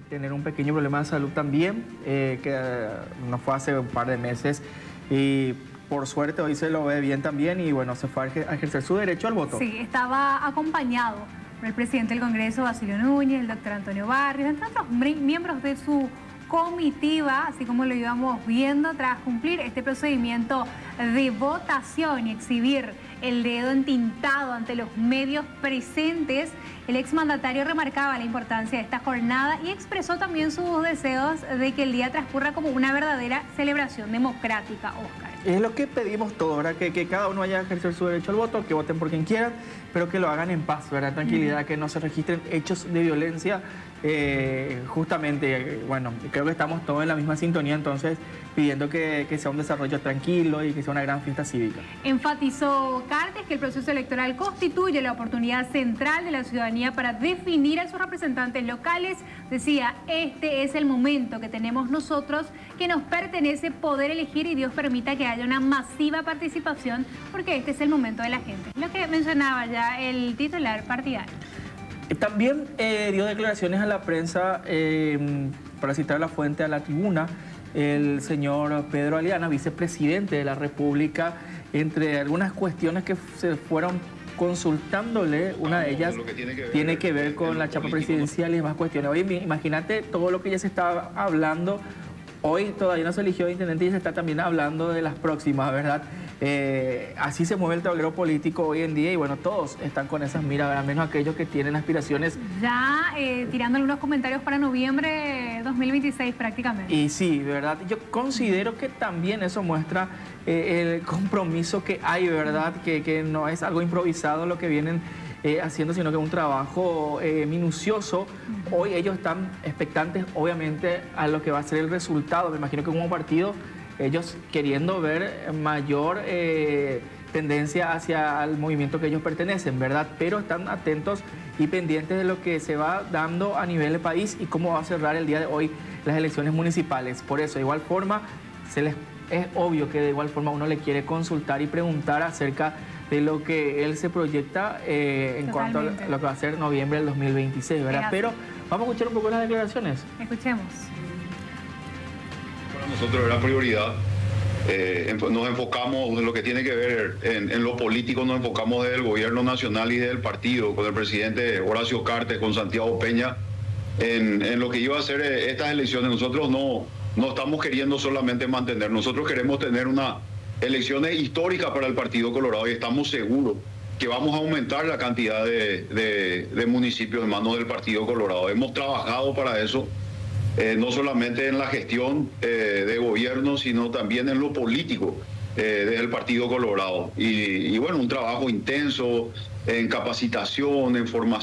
tener un pequeño problema de salud también, que no fue hace un par de meses. Y por suerte hoy se lo ve bien también y bueno, se fue a ejercer su derecho al voto. Sí, estaba acompañado por el presidente del Congreso, Basilio Núñez, el doctor Antonio Barrios, entre otros miembros de su comitiva, así como lo íbamos viendo tras cumplir este procedimiento de votación y exhibir el dedo entintado ante los medios presentes. El exmandatario remarcaba la importancia de esta jornada y expresó también sus deseos de que el día transcurra como una verdadera celebración democrática, Oscar. Es lo que pedimos todos, ¿verdad? Que cada uno vaya a ejercer su derecho al voto, que voten por quien quieran, pero que lo hagan en paz, ¿verdad? Tranquilidad, que no se registren hechos de violencia. Justamente, bueno, creo que estamos todos en la misma sintonía, entonces pidiendo que sea un desarrollo tranquilo y que sea una gran fiesta cívica. Enfatizó Cartes que el proceso electoral constituye la oportunidad central de la ciudadanía para definir a sus representantes locales. Decía, este es el momento que tenemos nosotros, que nos pertenece poder elegir y Dios permita que haya una masiva participación, porque este es el momento de la gente. Lo que mencionaba ya el titular partidario. También dio declaraciones a la prensa, para citar la fuente a la tribuna, el señor Pedro Aliana, vicepresidente de la República, entre algunas cuestiones que se fueron consultándole, una de ellas tiene que ver con la chapa presidencial y demás cuestiones. Oye, imagínate todo lo que ya se está hablando. Hoy todavía no se eligió intendente y se está también hablando de las próximas, ¿verdad? Así se mueve el tablero político hoy en día y bueno, todos están con esas miras, ¿verdad? Menos aquellos que tienen aspiraciones. Ya tirando algunos comentarios para noviembre 2026 prácticamente. Y sí, ¿verdad? Yo considero que también eso muestra el compromiso que hay, ¿verdad? Que no es algo improvisado lo que vienen haciendo, sino que es un trabajo minucioso. Hoy ellos están expectantes, obviamente, a lo que va a ser el resultado. Me imagino que como partido, ellos queriendo ver mayor tendencia hacia el movimiento que ellos pertenecen, ¿verdad? Pero están atentos y pendientes de lo que se va dando a nivel del país y cómo va a cerrar el día de hoy las elecciones municipales. Por eso, de igual forma, es obvio que de igual forma uno le quiere consultar y preguntar acerca de lo que él se proyecta en cuanto a lo que va a ser noviembre del 2026, ¿verdad? Pero vamos a escuchar un poco las declaraciones. Escuchemos. Para nosotros era prioridad. Nos enfocamos en lo que tiene que ver en lo político, nos enfocamos desde el gobierno nacional y desde el partido, con el presidente Horacio Cartes, con Santiago Peña, en lo que iba a ser estas elecciones. Nosotros no estamos queriendo solamente mantener, nosotros queremos tener una elecciones históricas para el Partido Colorado y estamos seguros que vamos a aumentar la cantidad de municipios en manos del Partido Colorado. Hemos trabajado para eso, no solamente en la gestión de gobierno, sino también en lo político desde el Partido Colorado. Y bueno, un trabajo intenso en capacitación, en formación.